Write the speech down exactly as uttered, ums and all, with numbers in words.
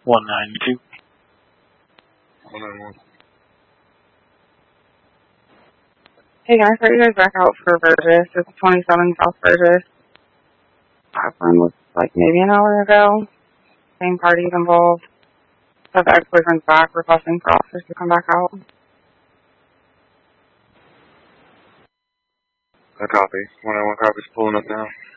one ninety-two. one ninety-one. Hey, can I start you guys back out for Burgess? It's twenty-seven South Burgess. That one was like maybe an hour ago. Same parties involved. So the ex-boyfriend's back requesting for officers to come back out. A copy. one ninety-one copies pulling up now.